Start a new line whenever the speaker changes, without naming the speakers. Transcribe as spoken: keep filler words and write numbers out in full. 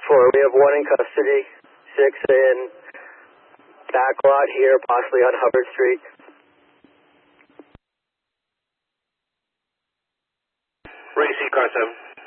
four, we have one in custody, six in back lot here, possibly on Hubbard Street.
Racy, car seven.